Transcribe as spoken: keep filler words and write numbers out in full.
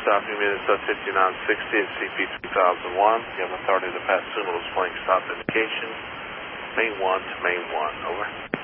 stop unit is fifty-nine sixty at C P three thousand one. You have authority to pass signal displaying stop indication. Main one to main one. Over.